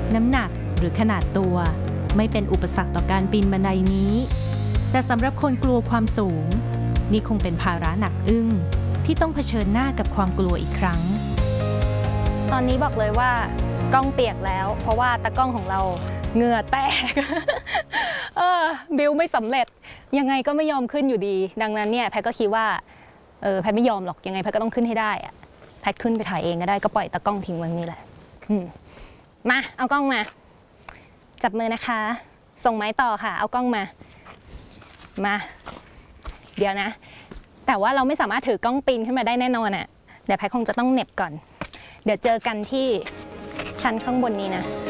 น้ำหนักหรือขนาดตัวไม่เป็นอุปสรรคต่อการปีนบันไดนี้แต่สำหรับคนกลัวความสูงนี่คงเป็นภาระหนักอึ้งที่ต้องเผชิญหน้ากับความกลัวอีกครั้งตอนนี้บอกเลยว่ากล้องเปียกแล้วเพราะว่าตากล้องของเราเหงื่อแตก บิวไม่สำเร็จยังไงก็ไม่ยอมขึ้นอยู่ดีดังนั้นเนี่ยแพทก็คิดว่าแพทไม่ยอมหรอกยังไงแพทก็ต้องขึ้นให้ได้อะแพทขึ้นไปถ่ายเองก็ได้ก็ปล่อยตากล้องทิ้งไว้นี่แหละมาเอากล้องมาจับมือนะคะส่งไม้ต่อค่ะเอากล้องมาเดี๋ยวนะแต่ว่าเราไม่สามารถถือกล้องปีนขึ้นมาได้แน่นอนอ่ะเดี๋ยวแพทคงจะต้องเหน็บก่อนเดี๋ยวเจอกันที่ชั้นข้างบนนี้นะ